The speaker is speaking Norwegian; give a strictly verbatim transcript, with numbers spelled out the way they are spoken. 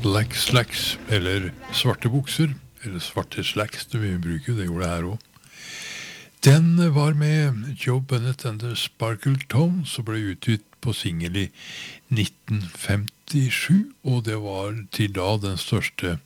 Black Slacks, eller svarte bukser, eller svarte slacks, det vi bruker, det gjorde det her også. Den var med Joe Bennett and the Sparkle Tones, og ble utgitt på singel i nitten femtisju, og det var til da den største